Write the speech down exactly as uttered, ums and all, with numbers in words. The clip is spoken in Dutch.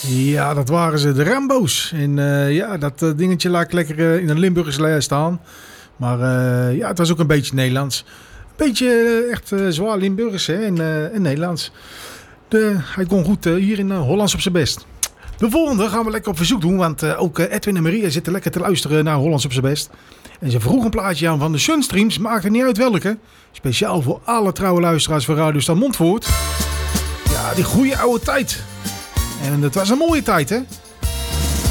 Ja, dat waren ze, de Rambo's. En uh, ja, dat uh, dingetje laat ik lekker uh, in een Limburgse staan. Maar uh, ja, het was ook een beetje Nederlands. Een beetje uh, echt uh, zwaar Limburgs hè, en, uh, en Nederlands. De, hij kon goed uh, hier in uh, Hollands op zijn best. De volgende gaan we lekker op verzoek doen. Want uh, ook uh, Edwin en Maria zitten lekker te luisteren naar Hollands op zijn best. En ze vroeg een plaatje aan van de Sunstreams. Maakt er niet uit welke. Speciaal voor alle trouwe luisteraars van Radio Stad Montfoort. Ja, die goede oude tijd. En het was een mooie tijd, hè?